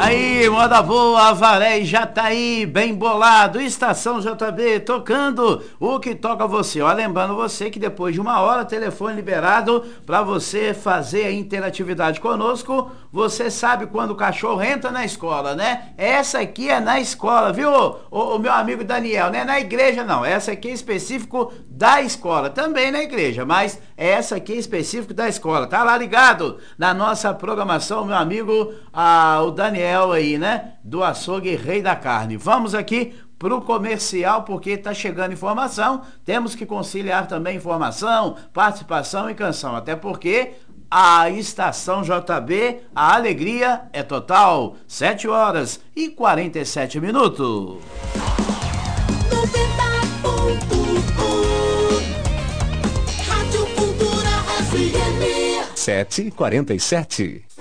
Aí, moda boa, Avaré já tá aí, bem bolado, Estação JB tocando o que toca você. Ó, lembrando você que depois de 1 hora, telefone liberado para você fazer a interatividade conosco. Você sabe quando o cachorro entra na escola, né? Essa aqui é na escola, viu? O meu amigo Daniel, não é na igreja não, essa aqui é específico da escola, também na igreja, mas essa aqui é específico da escola. Tá lá ligado na nossa programação, meu amigo, o Daniel aí, né? Do Açougue Rei da Carne. Vamos aqui pro comercial, porque tá chegando informação, temos que conciliar também informação, participação e canção, até porque a Estação JB, a alegria é total. 7h47. 7h47.